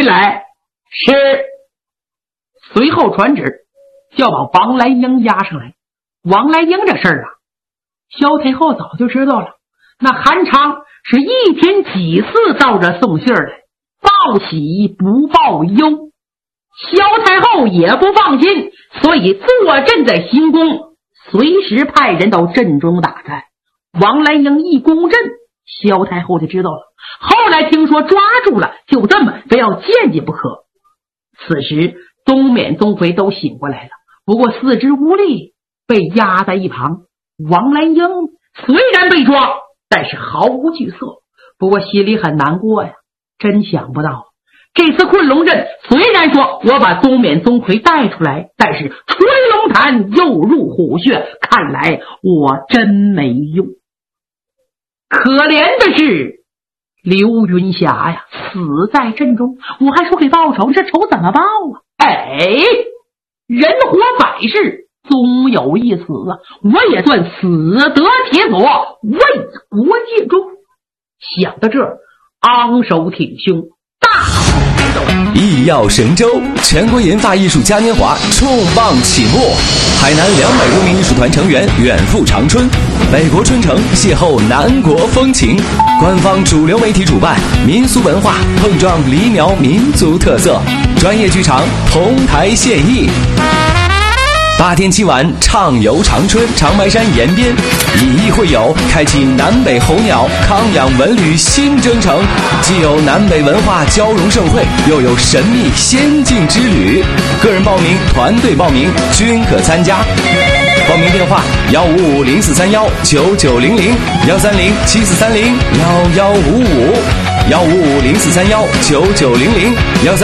来。是。随后传旨，就把王来英押上来。王来英这事儿啊，萧太后早就知道了。那韩昌是一天几次到这送信来，报喜不报忧。萧太后也不放心，所以坐镇在行宫，随时派人到阵中打探。王来英一攻阵，萧太后就知道了。后来听说抓住了，就这么非要见见不可。此时东冕宗魁都醒过来了，不过四肢无力，被压在一旁。王来英虽然被抓，但是毫无惧色，不过心里很难过呀。真想不到这次困龙阵，虽然说我把东冕宗魁带出来，但是吹龙潭又入虎穴，看来我真没用。可怜的是刘云霞呀，死在阵中，我还说给报仇，这仇怎么报啊？人活百世，总有一死啊！我也算死得铁索，为国尽忠。想到这儿，昂首挺胸，大吼医药神州全国研发艺术嘉年华重磅启幕，海南200多名艺术团成员远赴长春，美国春城邂逅南国风情，官方主流媒体主办，民俗文化碰撞黎苗民族特色，专业剧场同台献艺。8天7晚畅游长春长白山沿边，以艺会友，开启南北候鸟康养文旅新征程。既有南北文化交融盛会，又有神秘仙境之旅。个人报名、团队报名均可参加。报名电话：15504319900，13074301155，15504319900，130